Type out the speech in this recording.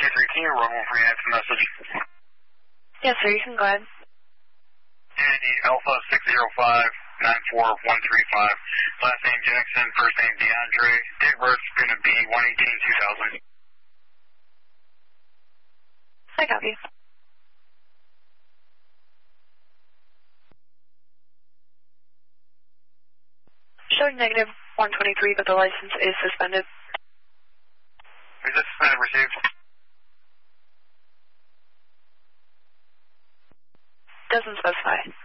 can you run one for me next message? Yes, sir, you can go ahead. Unity Alpha 605-94135. Last name Jackson, first name DeAndre. Date of birth is going to be 1/18/2000. I copy. Showing negative 123, but the license is suspended. Is this suspended received? Doesn't specify.